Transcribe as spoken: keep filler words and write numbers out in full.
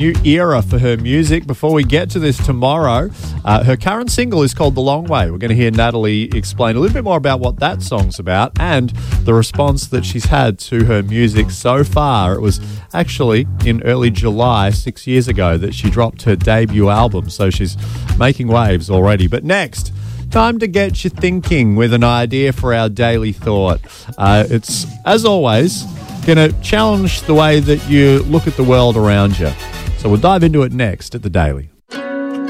new era for her music. Before we get to this tomorrow, uh, her current single is called The Long Way. We're going to hear Natalie explain a little bit more about what that song's about and the response that she's had to her music so far. It was actually in early July, six years ago, that she dropped her debut album, so she's making waves already. But next, time to get you thinking with an idea for our daily thought. Uh, it's, as always, going to challenge the way that you look at the world around you. So we'll dive into it next at The Daily.